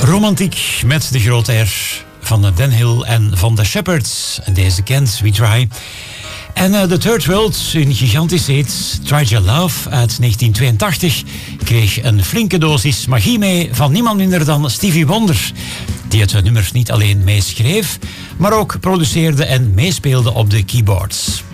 Romantiek met de grote R van Dan Hill en van The Shepherds. En deze kent We Try. En The Third World, een gigantische hit, Tried Your Love uit 1982, kreeg een flinke dosis magie mee van niemand minder dan Stevie Wonder, die het nummer niet alleen meeschreef, maar ook produceerde en meespeelde op de keyboards.